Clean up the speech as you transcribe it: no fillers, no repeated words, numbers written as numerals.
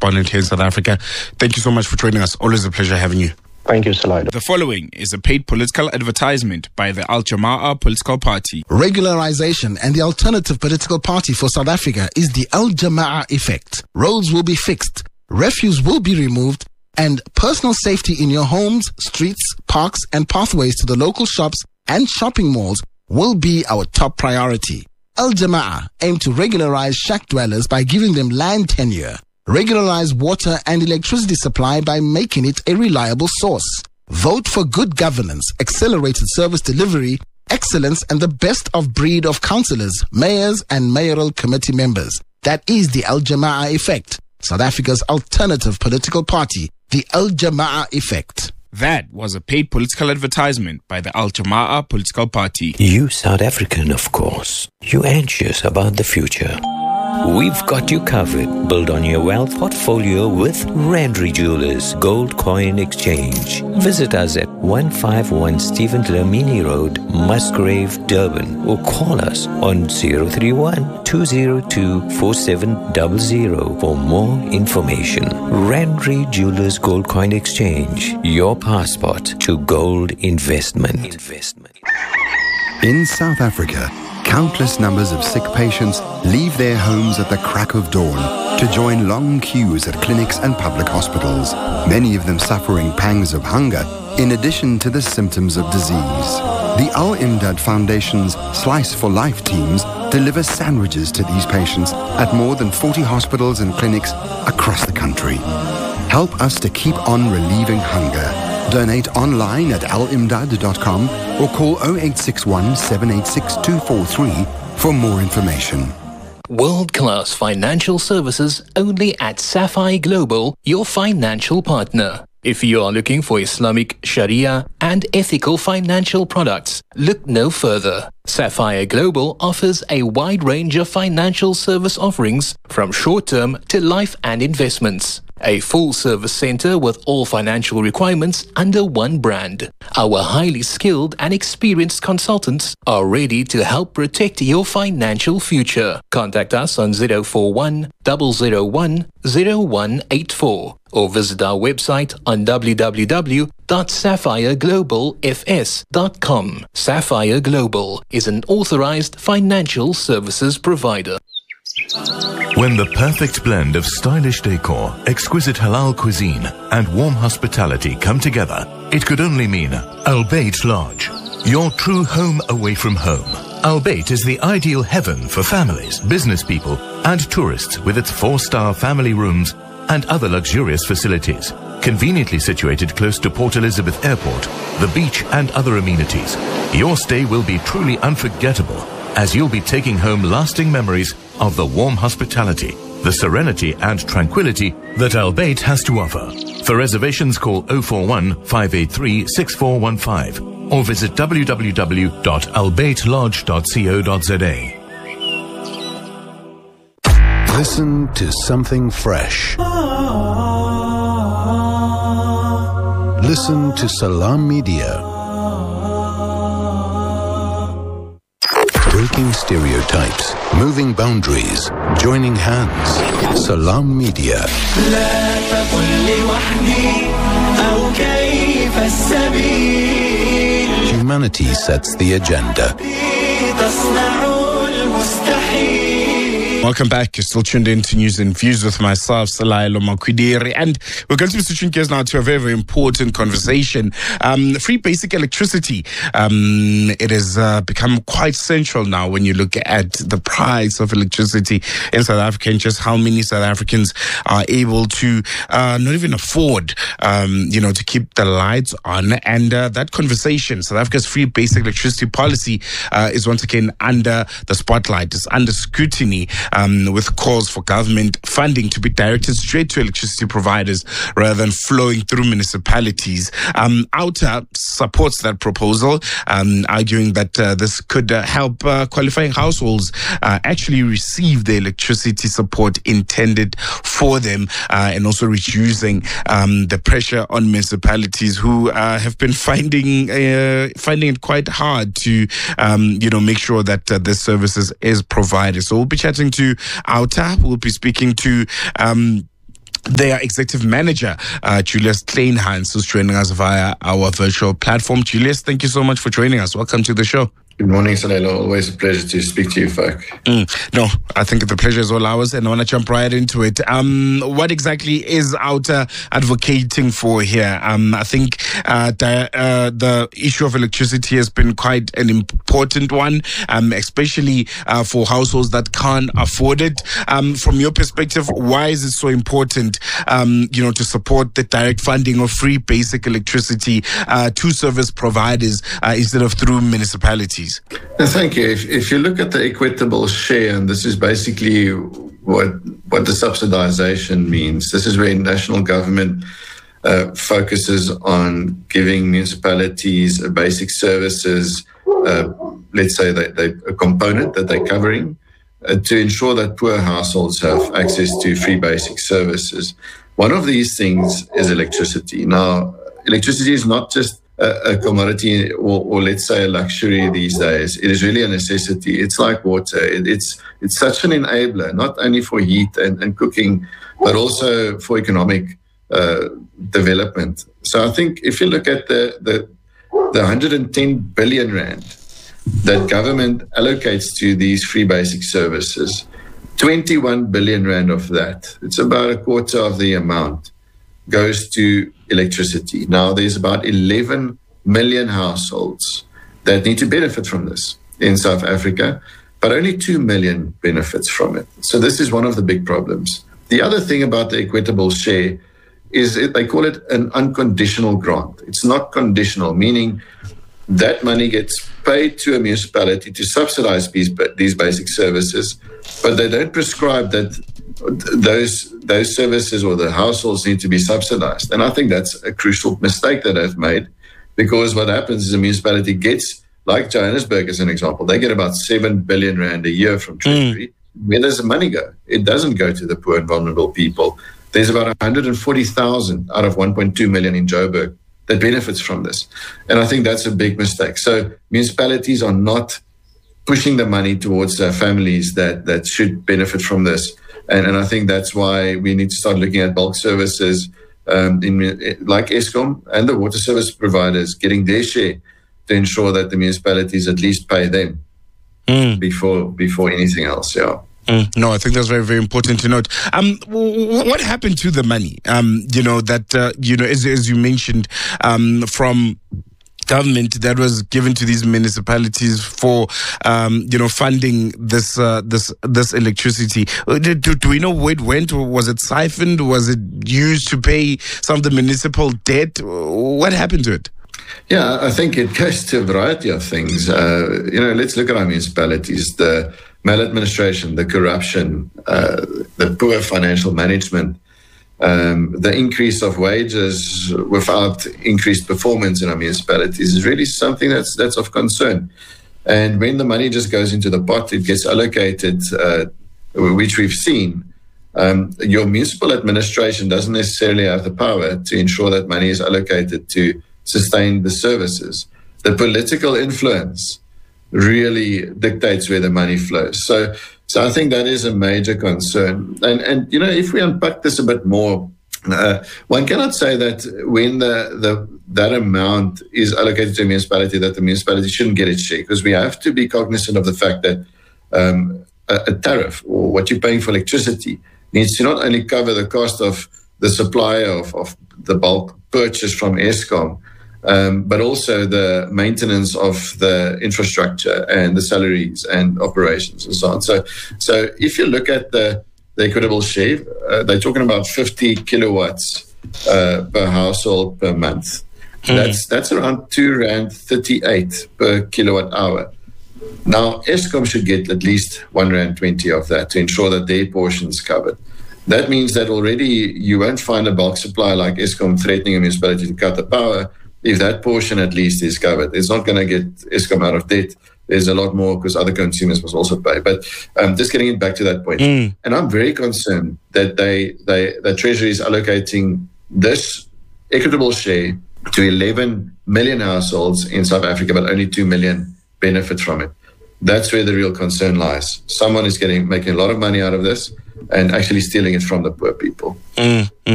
correspondent here in South Africa. Thank you so much for joining us. Always a pleasure having you. Thank you, Salida. The following is a paid political advertisement by the Al Jamaah political party. Regularization and the alternative political party for South Africa is the Al Jamaah effect. Roads will be fixed, refuse will be removed, and personal safety in your homes, streets, parks, and pathways to the local shops and shopping malls will be our top priority. Al Jamaah aim to regularize shack dwellers by giving them land tenure. Regularize water and electricity supply by making it a reliable source. Vote for good governance, accelerated service delivery, excellence, and the best of breed of councillors, mayors, and mayoral committee members. That is the Al Jamaah effect. South Africa's alternative political party, the Al Jamaah effect. That was a paid political advertisement by the Al Jamaah political party. You South African, of course. You anxious about the future. We've got you covered. Build on your wealth portfolio with Randry Jewelers Gold Coin Exchange. Visit us at 151 Stephen Dlamini Road, Musgrave, Durban, or call us on 031-202-4700 for more information. Randry Jewelers Gold Coin Exchange, your passport to gold investment. In South Africa, countless numbers of sick patients leave their homes at the crack of dawn to join long queues at clinics and public hospitals, many of them suffering pangs of hunger in addition to the symptoms of disease. The Al Imdad Foundation's Slice for Life teams deliver sandwiches to these patients at more than 40 hospitals and clinics across the country. Help us to keep on relieving hunger. Donate online at alimdad.com or call 0861 786 243 for more information. World-class financial services only at Sapphire Global, your financial partner. If you are looking for Islamic, Sharia, and ethical financial products, look no further. Sapphire Global offers a wide range of financial service offerings from short-term to life and investments. A full-service center with all financial requirements under one brand. Our highly skilled and experienced consultants are ready to help protect your financial future. Contact us on 041 001 0184 or visit our website on www.sapphireglobalfs.com. Sapphire Global is an authorized financial services provider. When the perfect blend of stylish decor, exquisite halal cuisine, and warm hospitality come together, it could only mean Al Bayt Lodge, your true home away from home. Al Bayt is the ideal heaven for families, business people, and tourists with its 4-star family rooms and other luxurious facilities. Conveniently situated close to Port Elizabeth Airport, the beach, and other amenities, your stay will be truly unforgettable, as you'll be taking home lasting memories of the warm hospitality, the serenity and tranquility that Al Bayt has to offer. For reservations, call 041 583 6415 or visit www.albaytlodge.co.za. Listen to something fresh. Listen to Salam Media. Breaking stereotypes, moving boundaries, joining hands. Salam Media. Humanity sets the agenda. Welcome back. You're still tuned in to News and Views with myself, Salailo Makwidiri. And we're going to be switching gears now to a very, very important conversation. Free basic electricity. It has become quite central now when you look at the price of electricity in South Africa and just how many South Africans are able to not even afford, to keep the lights on. And that conversation, South Africa's free basic electricity policy is once again under the spotlight. It's under scrutiny. With calls for government funding to be directed straight to electricity providers rather than flowing through municipalities. OUTA supports that proposal, arguing that this could help qualifying households actually receive the electricity support intended for them, and also reducing the pressure on municipalities who have been finding it quite hard to make sure that this services is provided. So we'll be chatting to OUTA. We'll be speaking to their executive manager, Julius Kleinhans, who's joining us via our virtual platform. Julius, thank you so much for joining us. Welcome to the show. Good morning, Salelo. Always a pleasure to speak to you, folk. No, I think the pleasure is all ours, and I want to jump right into it. What exactly is Outa advocating for here? I think the issue of electricity has been quite an important one, especially for households that can't afford it. From your perspective, why is it so important, to support the direct funding of free basic electricity to service providers instead of through municipalities? Thank you. If you look at the equitable share, and this is basically what the subsidization means, this is where national government focuses on giving municipalities basic services, let's say a component that they're covering, to ensure that poor households have access to free basic services. One of these things is electricity. Now, electricity is not just a commodity or let's say a luxury these days. It is really a necessity. It's like water. It's such an enabler, not only for heat and cooking, but also for economic development. So I think if you look at the 110 billion rand that government allocates to these free basic services, 21 billion rand of that, it's about a quarter of the amount, goes to electricity. Now, there's about 11 million households that need to benefit from this in South Africa, but only 2 million benefits from it. So this is one of the big problems. The other thing about the equitable share is they call it an unconditional grant. It's not conditional, meaning that money gets paid to a municipality to subsidize these basic services, but they don't prescribe that those services or the households need to be subsidized. And I think that's a crucial mistake that they've made, because what happens is a municipality gets, like Johannesburg as an example, they get about 7 billion rand a year from Treasury. Where does the money go? It doesn't go to the poor and vulnerable people. There's about 140,000 out of 1.2 million in Joburg that benefits from this. And I think that's a big mistake. So municipalities are not pushing the money towards families that should benefit from this. And I think that's why we need to start looking at bulk services like Eskom and the water service providers getting their share to ensure that the municipalities at least pay them before anything else. Yeah. No, I think that's very, very important to note. What happened to the money? As you mentioned, from government that was given to these municipalities for, funding this electricity. Do we know where it went? Was it siphoned? Was it used to pay some of the municipal debt? What happened to it? Yeah, I think it goes to a variety of things. Let's look at our municipalities, the maladministration, the corruption, the poor financial management, the increase of wages without increased performance in our municipalities is really something that's of concern. And when the money just goes into the pot, it gets allocated, which we've seen. Your municipal administration doesn't necessarily have the power to ensure that money is allocated to sustain the services. The political influence really dictates where the money flows. So I think that is a major concern. And if we unpack this a bit more, one cannot say that when that amount is allocated to a municipality, that the municipality shouldn't get its share, because we have to be cognizant of the fact that a tariff, or what you're paying for electricity, needs to not only cover the cost of the supply of the bulk purchase from Eskom, but also the maintenance of the infrastructure and the salaries and operations and so on. So if you look at the equitable share, they're talking about 50 kilowatts per household per month. That's around R2.38 per kilowatt hour. Now, Eskom should get at least R1.20 of that to ensure that their portion is covered. That means that already you won't find a bulk supply like Eskom threatening a municipality to cut the power if that portion at least is covered. It's not going to get Eskom out of debt. There's a lot more because other consumers must also pay. But just getting it back to that point. And I'm very concerned that the Treasury is allocating this equitable share to 11 million households in South Africa, but only 2 million benefit from it. That's where the real concern lies. Someone is making a lot of money out of this. and actually stealing it from the poor people.